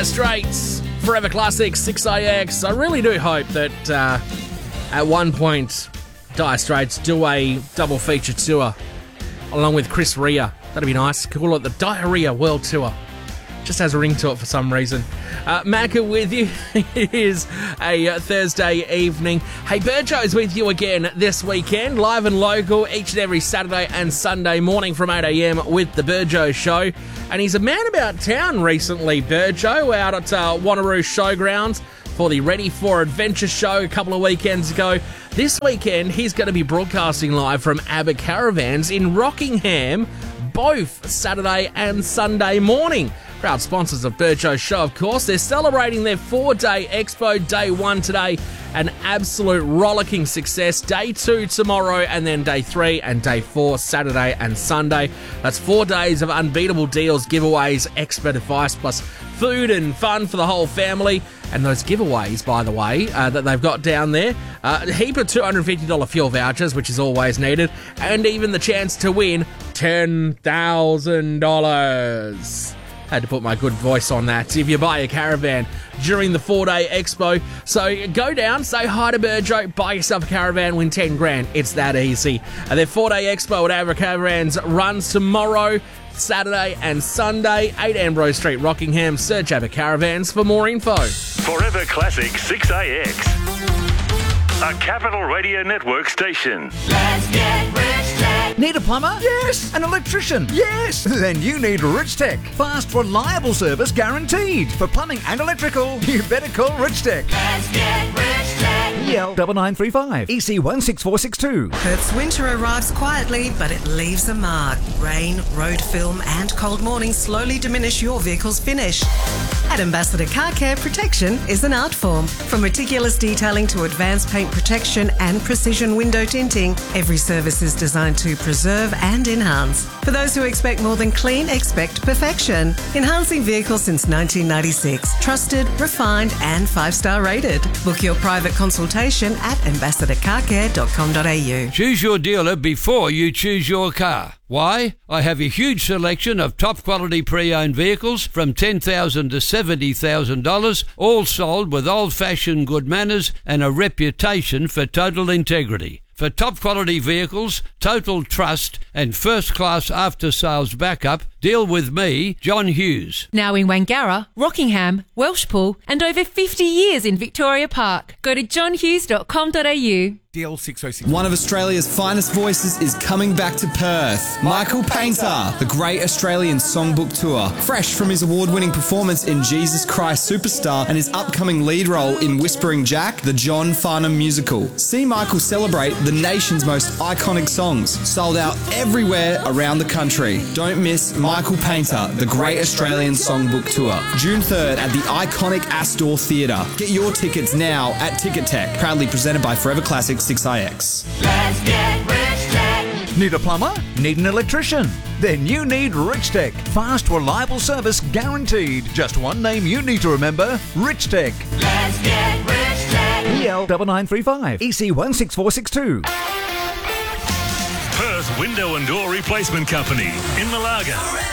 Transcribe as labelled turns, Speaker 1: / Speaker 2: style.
Speaker 1: Dire Straits, Forever Classic, 6AX. I really do hope that at one point Dire Straits do a double feature tour along with Chris Rea. That'd be nice. Call it the Diarrhea World Tour. Just has a ring to it for some reason. Macca with you. It is a Thursday evening. Hey, Burjo's with you again this weekend, live and local, each and every Saturday and Sunday morning from 8 a.m. with the Burjo Show. And he's a man about town recently, Burjo, out at Wanneroo Showgrounds for the Ready for Adventure show a couple of weekends ago. This weekend, he's going to be broadcasting live from ABBA Caravans in Rockingham, both Saturday and Sunday morning. Proud sponsors of Burjo's show, of course. They're celebrating their 4-day expo. Day 1 today, an absolute rollicking success. Day 2 tomorrow, and then day 3 and day 4 Saturday and Sunday. That's 4 days of unbeatable deals, giveaways, expert advice, plus food and fun for the whole family. And those giveaways, by the way, that they've got down there, a heap of $250 fuel vouchers, which is always needed, and even the chance to win $10,000. Had to put my good voice on that if you buy a caravan during the 4-day expo. So go down, say hi to Burjo, buy yourself a caravan, win 10 grand. It's that easy. And their 4-day expo at ABBA Caravans runs tomorrow, Saturday and Sunday, 8 Ambrose Street, Rockingham. Search ABBA Caravans for more info.
Speaker 2: Forever Classic 6AX, a Capital Radio Network station.
Speaker 3: Let's get rich tech.
Speaker 4: Need a plumber? Yes. An electrician? Yes. Then you need Rich Tech. Fast, reliable service guaranteed. For plumbing and electrical, you better call Rich Tech.
Speaker 3: Let's get rich tech.
Speaker 4: EL 9935 EC 16462.
Speaker 5: Perth's winter arrives quietly, but it leaves a mark. Rain, road film and cold mornings slowly diminish your vehicle's finish. At Ambassador Car Care, protection is an art form. From meticulous detailing to advanced paint protection and precision window tinting, every service is designed to preserve and enhance. For those who expect more than clean, expect perfection. Enhancing vehicles since 1996. Trusted, refined and 5-star rated. Book your private consultation at ambassadorcarcare.com.au.
Speaker 6: Choose your dealer before you choose your car. Why? I have a huge selection of top-quality pre-owned vehicles from $10,000 to $70,000, all sold with old-fashioned good manners and a reputation for total integrity. For top-quality vehicles, total trust and first-class after-sales backup, deal with me, John Hughes.
Speaker 7: Now in Wangara, Rockingham, Welshpool and over 50 years in Victoria Park. Go to johnhughes.com.au.
Speaker 8: DL 606. One of Australia's finest voices is coming back to Perth. Michael Painter, the Great Australian Songbook Tour. Fresh from his award-winning performance in Jesus Christ Superstar and his upcoming lead role in Whispering Jack, the John Farnham musical. See Michael celebrate the nation's most iconic songs. Sold out everywhere around the country. Don't miss Michael Painter, the Great Australian Songbook Tour. June 3rd at the iconic Astor Theatre. Get your tickets now at Ticket Tech. Proudly presented by Forever Classic 6IX.
Speaker 3: Let's get rich tech.
Speaker 4: Need a plumber? Need an electrician? Then you need Rich Tech. Fast, reliable service guaranteed. Just one name you need to remember, Rich Tech.
Speaker 3: Let's get rich tech.
Speaker 4: EL 9935 EC 16462.
Speaker 2: Perth Window and Door Replacement Company in Malaga.